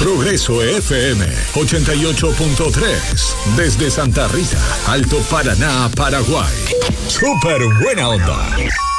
Progreso FM 88.3 desde Santa Rita, Alto Paraná, Paraguay. Súper buena onda.